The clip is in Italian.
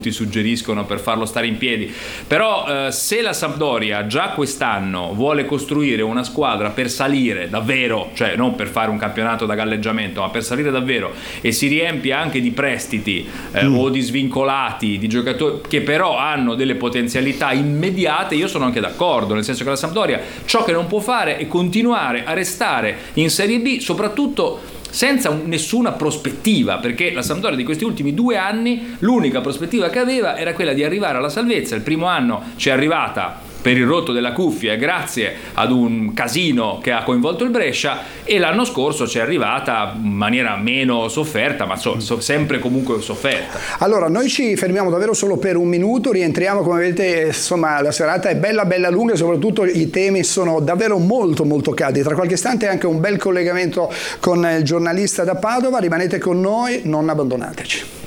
suggeriscono per farlo stare in piedi. Però se la Sampdoria già quest'anno vuole costruire una squadra per salire davvero, cioè non per fare un campionato da galleggiamento, ma per salire davvero, e si riempie anche di prestiti o di svincolati, di giocatori che però hanno delle potenzialità immediate, io sono anche d'accordo, nel senso che la Sampdoria ciò che non può fare è continuare a restare in Serie B, soprattutto senza nessuna prospettiva, perché la Sampdoria di questi ultimi 2 anni l'unica prospettiva che aveva era quella di arrivare alla salvezza. Il primo anno ci è arrivata per il rotto della cuffia grazie ad un casino che ha coinvolto il Brescia, e l'anno scorso ci è arrivata in maniera meno sofferta, ma sempre comunque sofferta. Allora noi ci fermiamo davvero solo per un minuto, rientriamo, come vedete insomma la serata è bella lunga e soprattutto i temi sono davvero molto caldi. Tra qualche istante anche un bel collegamento con il giornalista da Padova, rimanete con noi, non abbandonateci.